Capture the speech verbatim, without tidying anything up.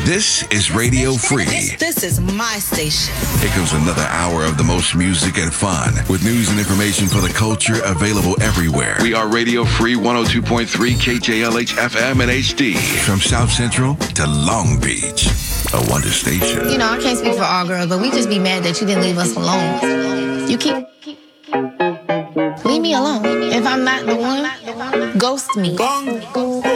This is Radio Free. This, this is my station. Here comes another hour of the most music and fun with news and information for the culture available everywhere. We are Radio Free one oh two point three K J L H F M and H D. From South Central to Long Beach. A wonder station. You know, I can't speak for all girls, but we just be mad that you didn't leave us alone. You keep... Leave me alone. If I'm not the one, ghost me.